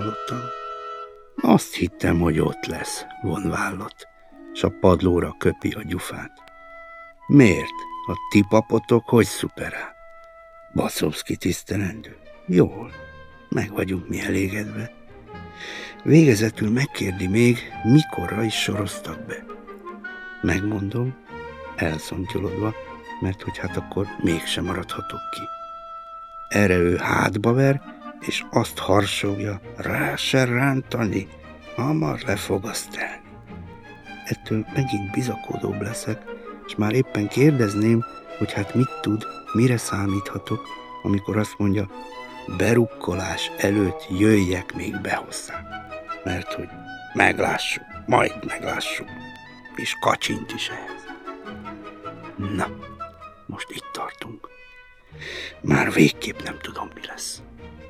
hallottam. Azt hittem, hogy ott lesz, von vállat, s a padlóra köpi a gyufát. Miért? A ti papotok hogy szuperál? Baszovszki tisztelendő. Jól, meg vagyunk mi elégedve. Végezetül megkérdi még, mikorra is soroztak be. Megmondom, elszontyolodva, mert hogy hát akkor mégsem maradhatok ki. Erre ő hátba ver, és azt harsogja, rá se rántani, hamar le fog azt telni. Ettől megint bizakodóbb leszek, és már éppen kérdezném, hogy hát mit tud, mire számíthatok, amikor azt mondja, berukkolás előtt jöjjek még be hozzá. Mert hogy meglássuk, majd meglássuk, és kacsint is ehhez. Na, most itt tartunk. Már végképp nem tudom, mi lesz.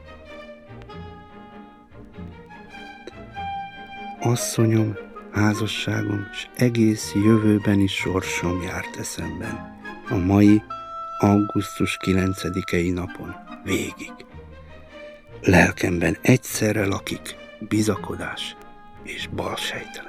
Asszonyom, házasságom és egész jövőbeni sorsom járt eszemben a mai augusztus 9-i napon végig. Lelkemben egyszerre lakik bizakodás és balsejtelen.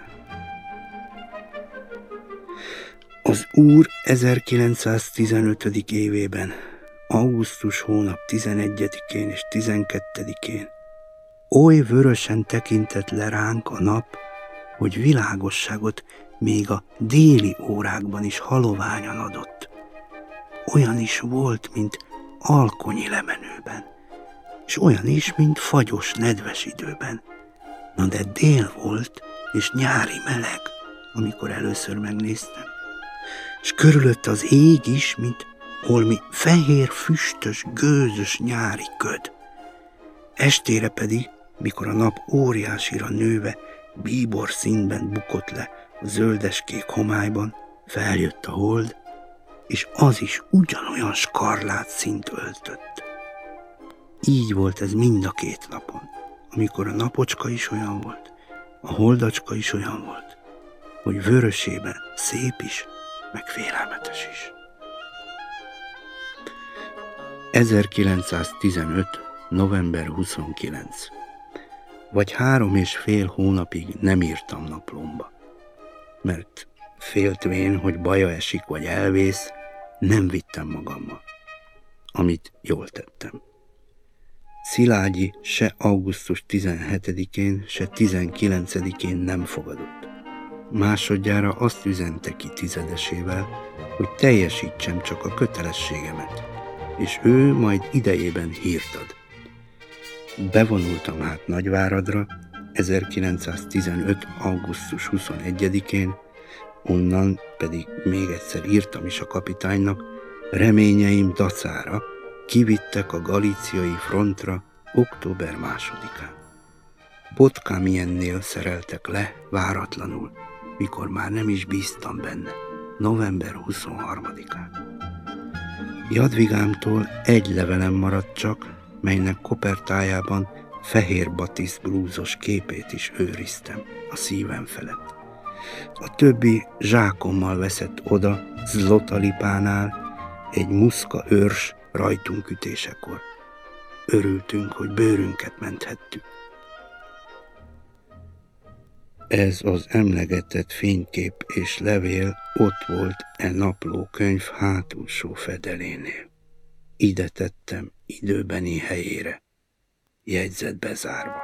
Az Úr 1915. évében, augusztus hónap 11-én és 12-én oly vörösen tekintett le ránk a nap, hogy világosságot még a déli órákban is haloványan adott. Olyan is volt, mint alkonyi lemenőben, és olyan is, mint fagyos, nedves időben. Na de dél volt, és nyári meleg, amikor először megnéztem. És körülött az ég is, mint holmi fehér, füstös, gőzös nyári köd. Estére pedig, mikor a nap óriásira nőve, bíbor színben bukott le a zöldeskék homályban, feljött a hold, és az is ugyanolyan skarlát színt öltött. Így volt ez mind a két napon, amikor a napocska is olyan volt, a holdacska is olyan volt, hogy vörösében szép is, meg félelmetes is. 1915. november 29. Vagy 3,5 hónapig nem írtam naplomba, mert féltvén, hogy baja esik vagy elvész, nem vittem magammal, amit jól tettem. Szilágyi se augusztus 17-én, se 19-én nem fogadott. Másodjára azt üzente ki tizedesével, hogy teljesítsem csak a kötelességemet, és ő majd idejében hírt ad. Bevonultam hát Nagyváradra 1915. augusztus 21-én, onnan pedig még egyszer írtam is a kapitánynak, reményeim dacára kivittek a galíciai frontra október 2-án. Podkamjennél szereltek le váratlanul, mikor már nem is bíztam benne, november 23-án. Jadvigámtól egy levelem maradt csak, melynek kopertájában fehér batisztblúzos képét is őriztem a szívem felett. A többi zsákommal veszett oda Zlotalipánál egy muszka őrs rajtunk ütésekor. Örültünk, hogy bőrünket menthettük. Ez az emlegetett fénykép és levél ott volt e naplókönyv hátulsó fedelénél. Ide tettem időbeni helyére, jegyzet bezárva.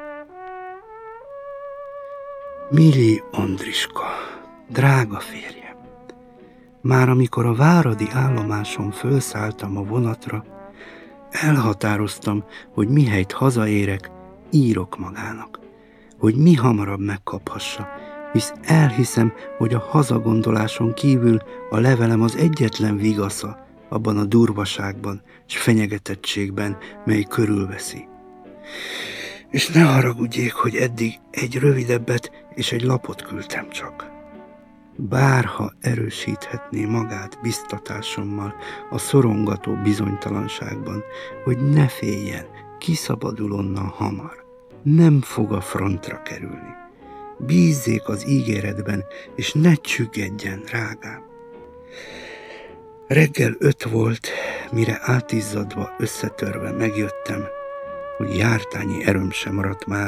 Mili Andriska, drága férjem, már amikor a váradi állomáson fölszálltam a vonatra, elhatároztam, hogy mihelyt hazaérek, írok magának, hogy mi hamarabb megkaphassa, hisz elhiszem, hogy a hazagondoláson kívül a levelem az egyetlen vigasza abban a durvaságban s fenyegetettségben, mely körülveszi. És ne haragudjék, hogy eddig egy rövidebbet és egy lapot küldtem csak. Bárha erősíthetné magát biztatásommal a szorongató bizonytalanságban, hogy ne féljen, kiszabadul onnan hamar. Nem fog a frontra kerülni. Bízzék az ígéretben, és ne csüggedjen, drágám. Reggel 5 volt, mire átizzadva, összetörve megjöttem, hogy jártányi erőm sem maradt már,